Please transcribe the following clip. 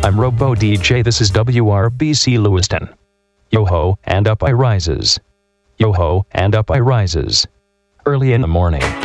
I'm Robo DJ, this is WRBC Lewiston. Yo-ho, and up I rises. Yo-ho, and up I rises. Early in the morning.